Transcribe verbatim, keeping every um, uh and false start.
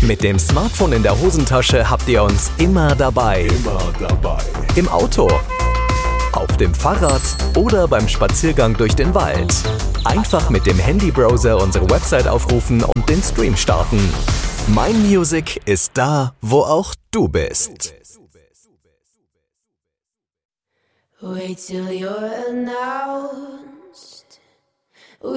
Mit dem Smartphone in der Hosentasche habt ihr uns immer dabei. Immer dabei. Im Auto, auf dem Fahrrad oder beim Spaziergang durch den Wald. Einfach mit dem Handybrowser unsere Website aufrufen und den Stream starten. Mein Music ist da, wo auch du bist. Wait till you're announced